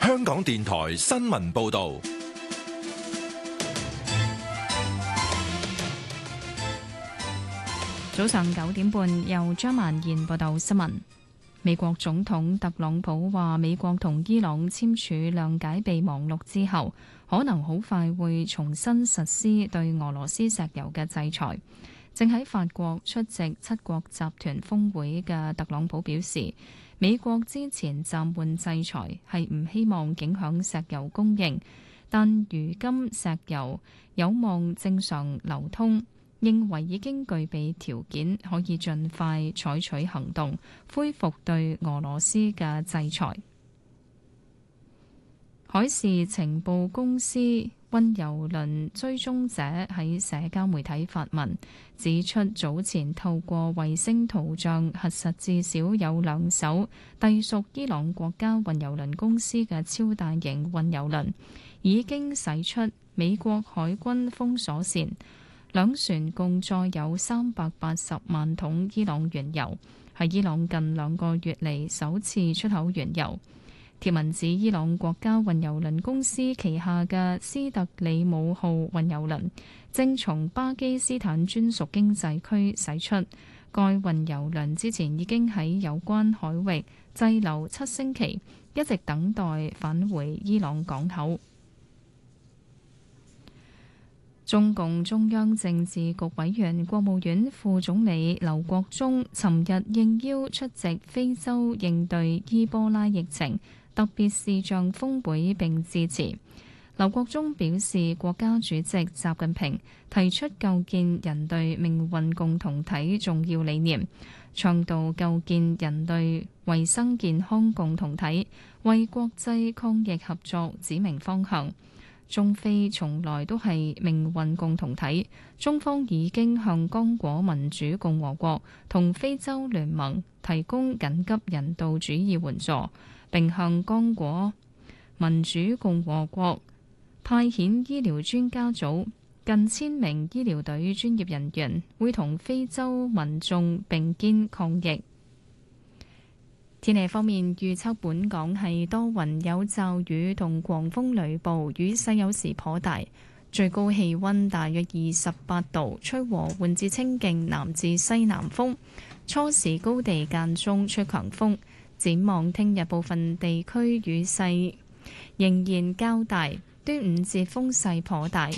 香港電台新聞報道。 早上9點半，由張曼燕報道新聞。美國總統特朗普話，美國同伊朗簽署諒解備忘錄之後，可能好快會重新實施對俄羅斯石油嘅制裁。正喺法國出席七國集團峰會嘅特朗普表示，美國之前暫緩制裁係唔希望影響石油供應，但如今石油有望正常流通，認為已經具備條件可以盡快採取行動，恢復對俄羅斯嘅制裁。海事情報公司運油輪追蹤者喺社交媒體發文，指出早前透過衛星圖像核實至少有2艘隸屬伊朗國家運油輪公司嘅超大型運油輪已經駛出美國海軍封鎖線，兩船共載有380萬桶伊朗原油，係伊朗近2個月嚟首次出口原油。條文指伊朗國家運油輪公司旗下嘅斯特里姆號運油輪正從巴基斯坦專屬經濟區駛出，該運油輪之前已經喺有關海域滯留7星期，一直等待返回伊朗港口。中共中央政治局委員、國務院副總理劉國中尋日應邀出席非洲應對伊波拉疫情特別視像峰會並致辭。劉國中表示，國家主席習近平提出構建人類命運共同體重要理念，倡導構建人類衛生健康共同體，為國際抗疫合作指明方向。中非從來都係命運共同體，中方已經向剛果民主共和國同非洲聯盟提供緊急人道主義援助，並向剛果民主共和國派遣醫療專家組，近1000名醫療隊專業人員會同非洲民眾並肩抗疫。天氣方面，預測本港係多雲有驟雨同狂風雷暴，雨勢有時頗大，最高氣溫大約28度，吹和緩至清勁南至西南風，初時高地間中吹強風。展望聽日部分地區雨勢仍然較大，端午節風勢頗大，